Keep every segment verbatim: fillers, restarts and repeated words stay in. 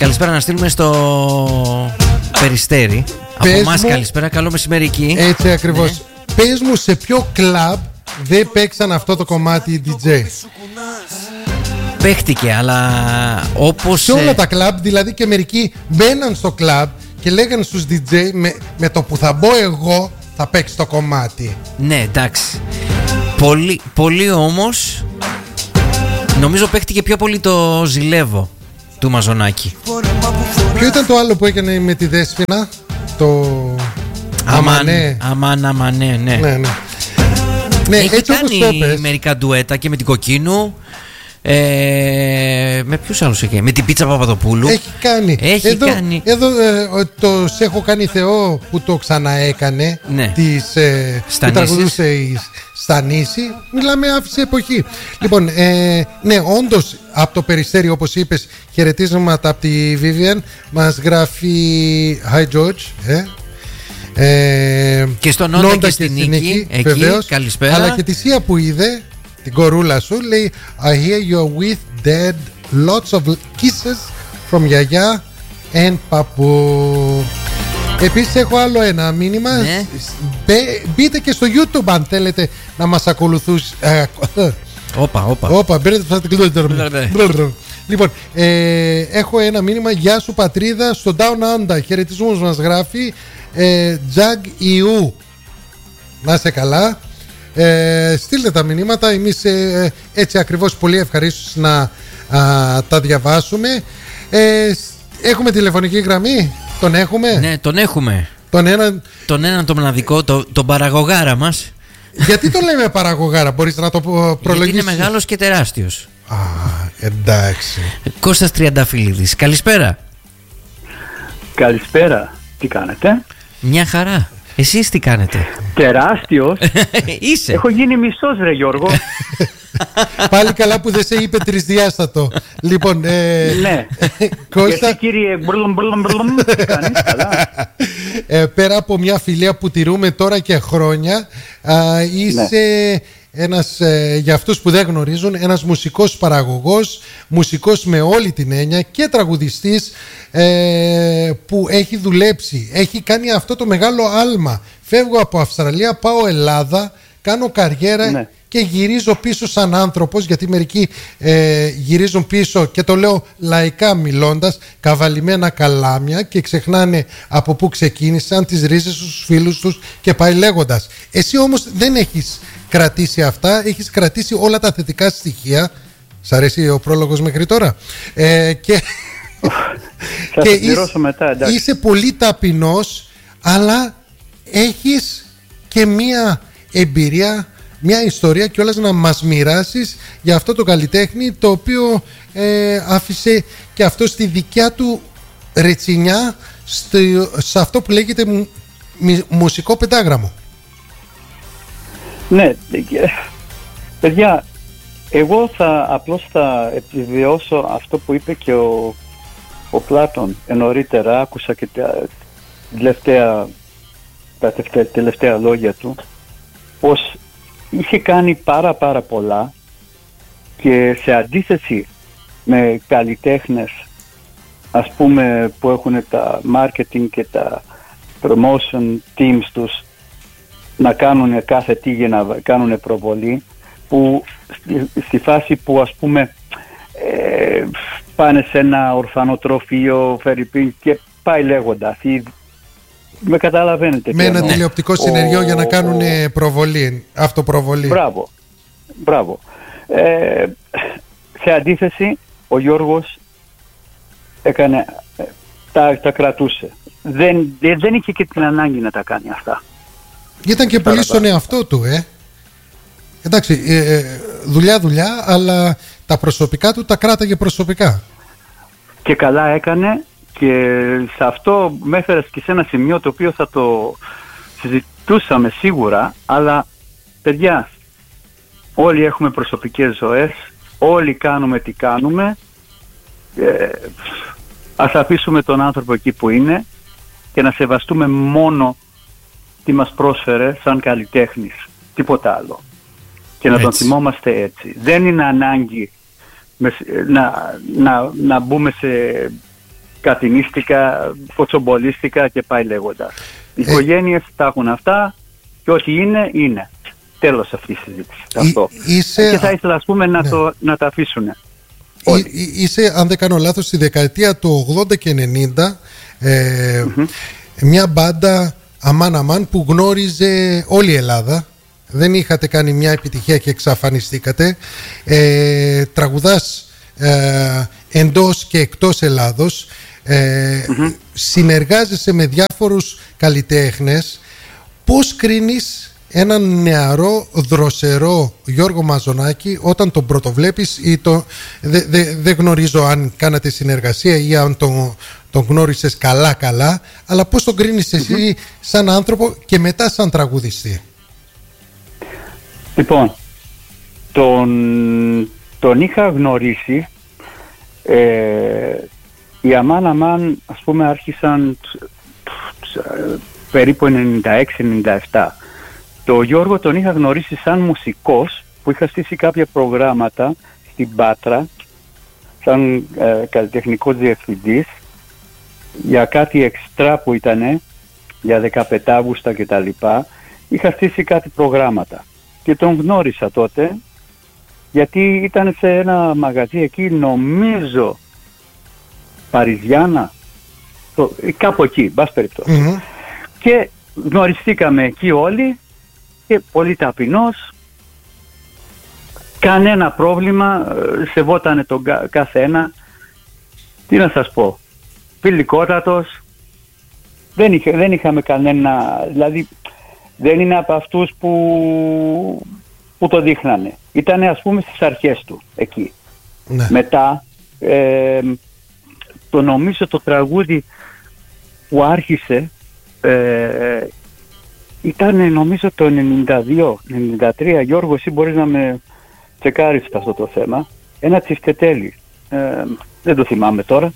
Καλησπέρα να στείλουμε στο Περιστέρι. Από εμάς καλησπέρα, καλό μεσημέρι εκεί. Έτσι ακριβώς. Ναι. Πες μου σε ποιο κλαμπ δεν παίξαν αυτό το κομμάτι οι ντι τζέι. Παίχτηκε, αλλά όπως... Σε όλα τα κλαμπ, δηλαδή και μερικοί μπαίναν στο κλαμπ και λέγανε στους ντι τζέι με, με το που θα μπω εγώ θα παίξει το κομμάτι. Ναι, εντάξει. Πολύ, πολύ όμως νομίζω παίχτηκε πιο πολύ το Ζηλεύω του Μαζονάκη. Ποιο ήταν το άλλο που έκανε με τη Δέσποινα? Το Αμανέ. Αμάν, αμανέ, ναι. Ναι, ναι. Ναι, έχει έτσι κάνει μερικά ντουέτα και με την Κοκκίνου. Ε, με ποιους άλλους έχει? Με την Πίτσα Παπαδοπούλου. Έχει κάνει. Έχει εδώ, κάνει. Εδώ ε, το «Σ' έχω κάνει Θεό» που το ξαναέκανε, ναι. Της, ε, που τραγουδούσε η Στανίση. Μιλάμε άφησε εποχή. Λοιπόν, ε, ναι, όντως από το Περιστέρι, όπως είπες, χαιρετίσματα από τη Vivian. Μας γράφει Hi George, ε. Ε, και στον Νόντα και στην Νίκη, Νίκη εκεί, βεβαίως, καλησπέρα. αλλά και τη Σία που είδε την κορούλα σου, λέει I hear you're with dad, lots of kisses from γιαγιά and παππού. Επίσης έχω άλλο ένα μήνυμα, ναι. Μπείτε και στο YouTube αν θέλετε να μας ακολουθούσετε. Όπα, όπα. Όπα, Λοιπόν, ε, έχω ένα μήνυμα. Γεια σου πατρίδα, στο Down Under χαιρετισμούς μας γράφει ε, Τζαγ Ιού. Να είσαι καλά. Ε, στείλτε τα μηνύματα. Εμείς ε, έτσι ακριβώς πολύ ευχαρίστως να α, τα διαβάσουμε. ε, Έχουμε τηλεφωνική γραμμή? Τον έχουμε? Ναι, τον έχουμε. Τον έναν τον, έναν, τον μοναδικό, το, τον παραγωγάρα μας. Γιατί το λέμε παραγωγάρα? Μπορείς να το προλογίσεις? Γιατί είναι μεγάλος και τεράστιος. Α, εντάξει. Κώστας Τριανταφυλλίδης, καλησπέρα. Καλησπέρα, τι κάνετε? Μια χαρά. Εσείς τι κάνετε? Τεράστιος. Είσαι. Έχω γίνει μισός ρε Γιώργο. Πάλι καλά που δεν σε είπε τρισδιάστατο. Λοιπόν, ε, ναι. Κώστα... Και εσύ κύριε μπρλουμ μπρλουμ μπρλουμ, τι κάνεις? Καλά. ε, Πέρα από μια φιλία που τηρούμε τώρα και χρόνια, α, είσαι... Ναι. Ένας, ε, για αυτούς που δεν γνωρίζουν, ένας μουσικός παραγωγός, μουσικός με όλη την έννοια και τραγουδιστής, ε, που έχει δουλέψει, έχει κάνει αυτό το μεγάλο άλμα. Φεύγω από Αυστραλία, πάω Ελλάδα, κάνω καριέρα, ναι. Και γυρίζω πίσω σαν άνθρωπος, γιατί μερικοί ε, γυρίζουν πίσω, και το λέω λαϊκά μιλώντας, καβαλημένα καλάμια, και ξεχνάνε από πού ξεκίνησαν, τις ρίζες τους, φίλους τους, και πάει λέγοντας. Εσύ όμως δεν έχεις κρατήσει αυτά, έχεις κρατήσει όλα τα θετικά στοιχεία. Σ' αρέσει ο πρόλογος μέχρι τώρα? Ε, και θα και είσαι, μετά, εντάξει. Είσαι πολύ ταπεινός, αλλά έχεις και μία εμπειρία, μια ιστορία κιόλας να μας μοιράσεις για αυτό το καλλιτέχνη, το οποίο ε, άφησε και αυτό στη δικιά του ρετσινιά, στη, σε αυτό που λέγεται μου, μι, μουσικό πεντάγραμμο. Ναι, παιδιά, εγώ θα απλώς θα επιβιώσω αυτό που είπε και ο, ο Πλάτων νωρίτερα. Άκουσα και τα τελευταία, τα τελευταία, τελευταία λόγια του, πως είχε κάνει πάρα πάρα πολλά, και σε αντίθεση με καλλιτέχνες, ας πούμε, που έχουν τα marketing και τα promotion teams τους να κάνουν κάθε τι για να κάνουν προβολή, που στη, στη φάση που ας πούμε ε, πάνε σε ένα ορφανοτροφείο Φερρυπίν και πάει λέγοντας, ή, με καταλαβαίνετε. Με ένα τηλεοπτικό συνεργείο ο, για να κάνουν ο, προβολή, αυτοπροβολή. Μπράβο, μπράβο. Ε, σε αντίθεση ο Γιώργος έκανε, τα, τα κρατούσε. Δεν, δεν είχε και την ανάγκη να τα κάνει αυτά. Ήταν και πολύ στον εαυτό του, ε. Εντάξει, ε, ε, δουλειά δουλειά, αλλά τα προσωπικά του τα κράταγε προσωπικά. Και καλά έκανε, και σε αυτό με έφερες και σε ένα σημείο το οποίο θα το συζητούσαμε σίγουρα, αλλά παιδιά, όλοι έχουμε προσωπικές ζωές, όλοι κάνουμε τι κάνουμε, ε, ας αφήσουμε τον άνθρωπο εκεί που είναι και να σεβαστούμε μόνο τι μας πρόσφερε σαν καλλιτέχνης, τίποτα άλλο, και να έτσι τον θυμόμαστε έτσι. Δεν είναι ανάγκη με, να, να, να μπούμε σε κατηνίστηκα, κοτσομπολίστηκα και πάει λέγοντας. Οι ε... οικογένειες τα έχουν αυτά και ό,τι είναι, είναι. Τέλος αυτή η συζήτηση. Εί, αυτό. Είσαι... Και θα ήθελα, ας πούμε, να, ναι. το, να τα αφήσουν. Εί, είσαι, αν δεν κάνω λάθος, στη δεκαετία του ογδόντα και ενενήντα ε, mm-hmm. μια μπάντα αμάν αμάν που γνώριζε όλη η Ελλάδα. Δεν είχατε κάνει μια επιτυχία και εξαφανιστήκατε. Ε, τραγουδάς ε, εντός και εκτός Ελλάδος. Ε, mm-hmm. Συνεργάζεσαι με διάφορους καλλιτέχνες. Πώς κρίνεις έναν νεαρό, δροσερό Γιώργο Μαζονάκη όταν τον πρωτοβλέπεις ή το, δεν δε, δε γνωρίζω αν κάνατε συνεργασία ή αν τον, τον γνώρισες καλά καλά, αλλά πώς τον κρίνεις εσύ mm-hmm. σαν άνθρωπο και μετά σαν τραγουδιστή? Λοιπόν, τον, τον είχα γνωρίσει, ε, οι αμάν αμάν, ας πούμε, άρχισαν περίπου ενενήντα έξι ενενήντα επτά. Το Γιώργο τον είχα γνωρίσει σαν μουσικός που είχα στήσει κάποια προγράμματα στην Πάτρα σαν ε, καλλιτεχνικός διευθυντής για κάτι εξτρά που ήτανε για δεκαπέντε Αύγουστα και τα λοιπά. Είχα στήσει κάτι προγράμματα και τον γνώρισα τότε γιατί ήταν σε ένα μαγαζί εκεί, νομίζω Παριζιάνα, το, κάπου εκεί, μπας περιπτώσει. Mm-hmm. Και γνωριστήκαμε εκεί όλοι και πολύ ταπεινός, κανένα πρόβλημα, σεβότανε τον κα, καθένα. Τι να σας πω, φιλικότατος, δεν, είχα, δεν είχαμε κανένα, δηλαδή δεν είναι από αυτούς που, που το δείχνανε. Ήτανε, ας πούμε, στις αρχές του εκεί. Ναι. Μετά ε, το νομίζω το τραγούδι που άρχισε ε, ήταν νομίζω το ενενήντα δύο ενενήντα τρία. Γιώργο, εσύ μπορείς να με τσεκάρεις αυτό το θέμα. Ένα τσιφτετέλι, ε, δεν το θυμάμαι τώρα,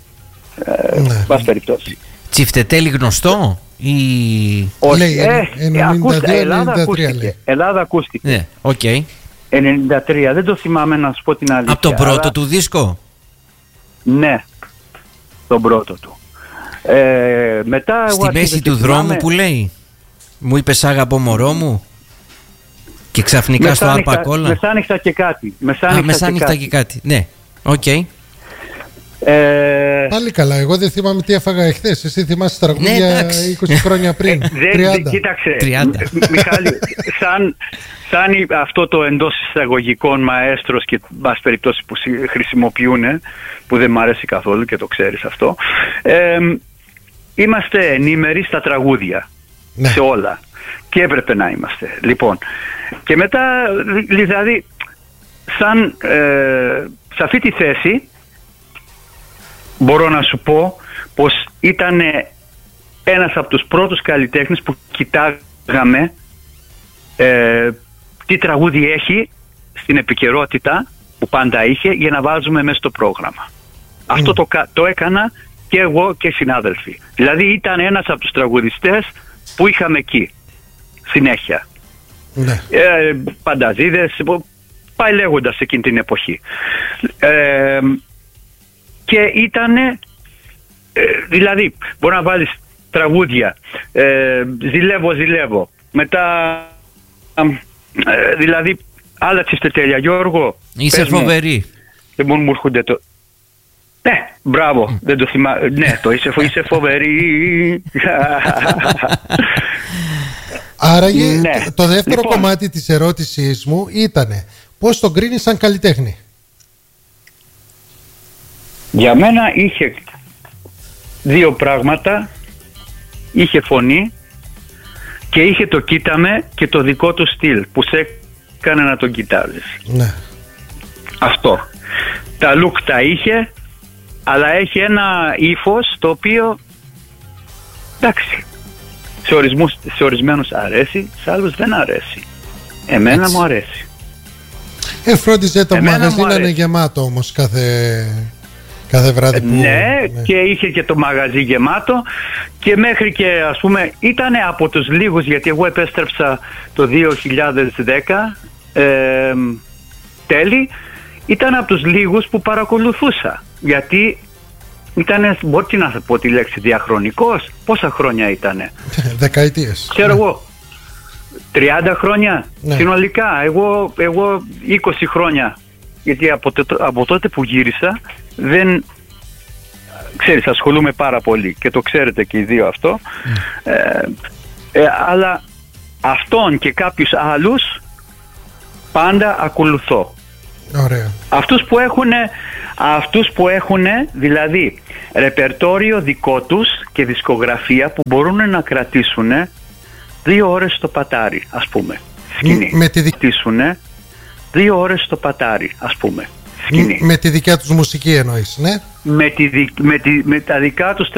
ε, ναι. Πας περιπτώσει. Τσιφτετέλι γνωστό ή... Όχι, λέει, ε, ενενήντα δύο, Ελλάδα ακούστηκε. Ελλάδα ακούστηκε. Ναι, οκ. Okay. ενενήντα τρία, δεν το θυμάμαι να σου πω την αλήθεια. Από τον πρώτο αλλά... του δίσκο? Ναι, τον πρώτο του. Ε, μετά, στη μέση του θυμάμαι... δρόμου που λέει μου είπες άγαπο μωρό μου και ξαφνικά στο άρπα κόλλα. Μεσάνυχτα και κάτι. Μεσάνυχτα, Α, μεσάνυχτα και, και κάτι. Ναι, οκ. Okay. Ε... Πάλι καλά, εγώ δεν θυμάμαι τι έφαγα εχθές. Εσύ θυμάσαι τραγούδια ναι, είκοσι χρόνια πριν. ε, τριάντα. Κοίταξε, τριάντα. Μιχάλη, σαν, σαν αυτό το εντός εισαγωγικών μαέστρος και μπας περιπτώσει που χρησιμοποιούν, που δεν μ' αρέσει καθόλου και το ξέρεις αυτό, ε, είμαστε ενήμεροι στα τραγούδια, ναι. Σε όλα. Και έπρεπε να είμαστε. Λοιπόν, και μετά, δηλαδή, σαν ε, σε αυτή τη θέση μπορώ να σου πω πως ήταν ένας από τους πρώτους καλλιτέχνες που κοιτάγαμε ε, τι τραγούδι έχει στην επικαιρότητα που πάντα είχε για να βάζουμε μέσα στο πρόγραμμα. Mm. Αυτό το, το έκανα και εγώ και οι συνάδελφοι. Δηλαδή ήταν ένας από τους τραγουδιστές που είχαμε εκεί συνέχεια. Mm. Ε, Πανταζίδες, πάει λέγοντας εκείνη την εποχή. Ε, Και ήτανε, ε, δηλαδή, μπορεί να βάλεις τραγούδια, ε, ζηλεύω, ζηλεύω. Μετά, ε, δηλαδή, άλλα τσιφτετέλια. Γιώργο, είσαι φοβερή. Δεν μπορούν να μου έρχονται το... Ναι, μπράβο, mm. δεν το θυμάμαι. Ναι, το είσαι, είσαι φοβερή. Άραγε, ναι. το, το δεύτερο λοιπόν, κομμάτι της ερώτησής μου ήτανε πώς τον κρίνεις σαν καλλιτέχνη? Για μένα είχε δύο πράγματα. Είχε φωνή και είχε το κοίταμε και το δικό του στυλ που σε έκανε να τον κοιτάζεις. Ναι. Αυτό. Τα look τα είχε, αλλά έχει ένα ύφος το οποίο, εντάξει, σε, ορισμούς, σε ορισμένους αρέσει, σε άλλους δεν αρέσει. Εμένα έτσι μου αρέσει. Ε, φρόντιζε το μαγαζί να είναι γεμάτο όμως κάθε... Κάθε βράδυ που... Ναι, ναι, και είχε και το μαγαζί γεμάτο και μέχρι και, ας πούμε, ήταν από τους λίγους, γιατί εγώ επέστρεψα το δύο χιλιάδες δέκα ε, τέλη, ήταν από τους λίγους που παρακολουθούσα, γιατί ήτανε, μπορεί τι να πω τη λέξη, διαχρονικός. Πόσα χρόνια ήτανε? Δεκαετίες. Ξέρω ναι. εγώ, τριάντα χρόνια ναι. συνολικά. Εγώ, εγώ είκοσι χρόνια. Γιατί από, το, από τότε που γύρισα δεν... Ξέρεις, ασχολούμαι πάρα πολύ και το ξέρετε και οι δύο αυτό. Mm. Ε, ε, αλλά αυτόν και κάποιους άλλους πάντα ακολουθώ. Ωραία. Αυτούς που έχουν, αυτούς που έχουν δηλαδή ρεπερτόριο δικό τους και δισκογραφία που μπορούν να κρατήσουν δύο ώρες στο πατάρι, ας πούμε. Σκηνή. Με τη... Δύο ώρες στο πατάρι, ας πούμε. Σκηνή. Με τη δικιά τους μουσική εννοείς, ναι. Με, τη, με, τη, με τα δικά τους